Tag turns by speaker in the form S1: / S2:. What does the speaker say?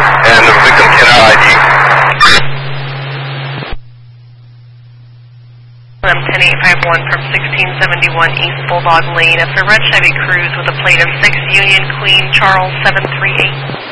S1: and the victim cannot ID.
S2: 10851 from 1671 East Bulldog Lane. It's a red Chevy Cruze with a plate of 6 Union Queen Charles 738.